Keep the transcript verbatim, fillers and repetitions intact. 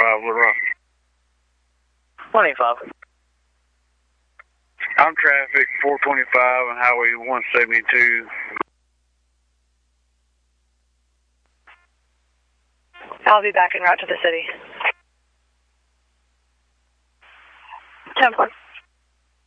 five, Little Rock. one eighty-five. I'm traffic four twenty-five on Highway one seventy-two. I'll be back en route to the city. ten four.